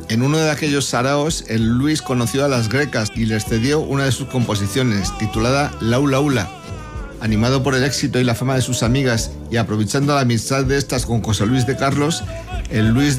En uno de aquellos saraos, el Luis conoció a las grecas y les cedió una de sus composiciones, titulada Laula Ula. Animado por el éxito y la fama de sus amigas y aprovechando la amistad de estas con José Luis de Carlos, el Luis